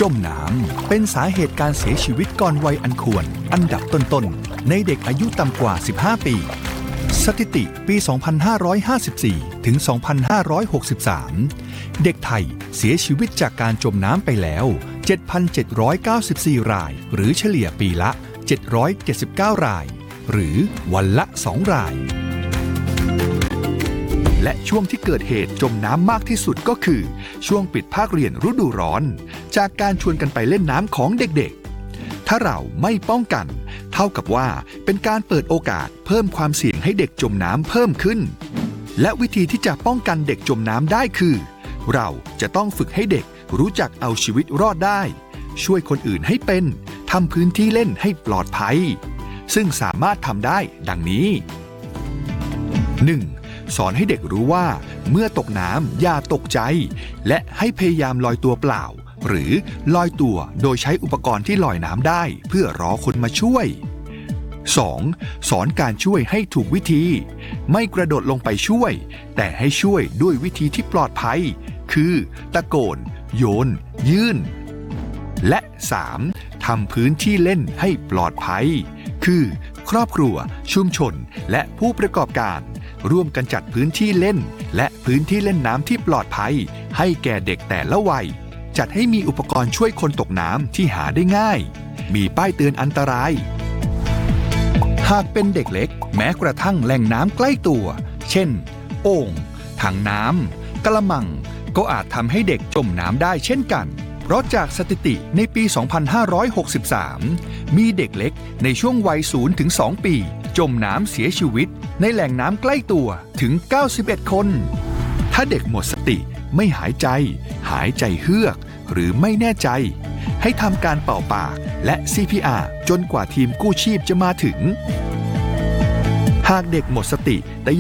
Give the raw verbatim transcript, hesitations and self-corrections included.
มน้ำเป็นสาเหตุการเสียชีวิตก่อนวัยอันควรอันดับต้นๆในเด็กอายุต่ำกว่าสิบห้าปีสถิติปี สองพันห้าร้อยห้าสิบสี่ ถึง สองพันห้าร้อยหกสิบสาม เด็กไทยเสียชีวิตจากการจมน้ำไปแล้ว เจ็ดพันเจ็ดร้อยเก้าสิบสี่ รายหรือเฉลี่ยปีละ เจ็ดร้อยเจ็ดสิบเก้า รายหรือวันละ สอง รายและช่วงที่เกิดเหตุจมน้ำมากที่สุดก็คือช่วงปิดภาคเรียนฤดูร้อนจากการชวนกันไปเล่นน้ำของเด็กๆถ้าเราไม่ป้องกันเท่ากับว่าเป็นการเปิดโอกาสเพิ่มความเสี่ยงให้เด็กจมน้ำเพิ่มขึ้นและวิธีที่จะป้องกันเด็กจมน้ำได้คือเราจะต้องฝึกให้เด็กรู้จักเอาชีวิตรอดได้ช่วยคนอื่นให้เป็นทำพื้นที่เล่นให้ปลอดภัยซึ่งสามารถทำได้ดังนี้ หนึ่ง. สอนให้เด็กรู้ว่าเมื่อตกน้ำอย่าตกใจและให้พยายามลอยตัวเปล่าหรือลอยตัวโดยใช้อุปกรณ์ที่ลอยน้ำได้เพื่อรอคนมาช่วย สอง. สอนการช่วยให้ถูกวิธีไม่กระโดดลงไปช่วยแต่ให้ช่วยด้วยวิธีที่ปลอดภัยคือตะโกนโยนยื่นและ สาม. ทำพื้นที่เล่นให้ปลอดภัยคือครอบครัวชุมชนและผู้ประกอบการร่วมกันจัดพื้นที่เล่นและพื้นที่เล่นน้ำที่ปลอดภัยให้แก่เด็กแต่ละวัยจัดให้มีอุปกรณ์ช่วยคนตกน้ำที่หาได้ง่ายมีป้ายเตือนอันตรายหากเป็นเด็กเล็กแม้กระทั่งแหล่งน้ำใกล้ตัวเช่นโอ่งถังน้ำกระมังก็อาจทำให้เด็กจมน้ำได้เช่นกันเพราะจากสถิติในปี สองพันห้าร้อยหกสิบสาม มีเด็กเล็กในช่วงวัย ศูนย์ถึงสอง ปีจมน้ำเสียชีวิตในแหล่งน้ำใกล้ตัวถึง เก้าสิบเอ็ด คนถ้าเด็กหมดสติไม่หายใจหายใจเฮือกหรือไม่แน่ใจให้ทำการเป่าปากและ ซี พี อาร์ จนกว่าทีมกู้ชีพจะมาถึงหากเด็กหมดสติแต่